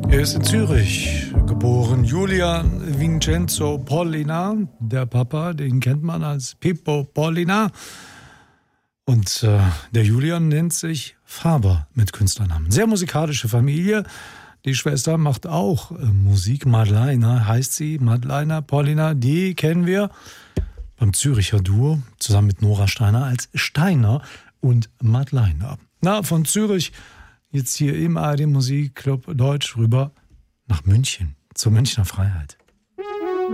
Er ist in Zürich geboren. Julian Vincenzo Pollina, der Papa, den kennt man als Pippo Pollina. Und der Julian nennt sich Faber mit Künstlernamen. Sehr musikalische Familie. Die Schwester macht auch Musik. Madleina heißt sie. Madleina Pollina, die kennen wir beim Züricher Duo zusammen mit Nora Steiner als Steiner und Madleina. Na, von Zürich jetzt hier im ARD Musikclub Deutsch rüber nach München, zur Münchner Freiheit.